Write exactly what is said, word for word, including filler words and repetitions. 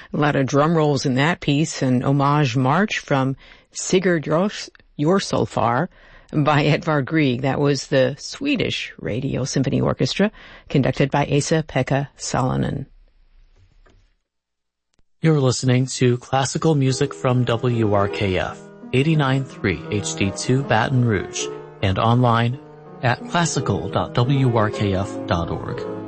A lot of drum rolls in that piece, an homage march from Sigurd Jorsalfar by Edvard Grieg. That was the Swedish Radio Symphony Orchestra, conducted by Esa-Pekka Salonen. You're listening to classical music from W R K F, eighty-nine point three H D two Baton Rouge, and online at classical dot w r k f dot org.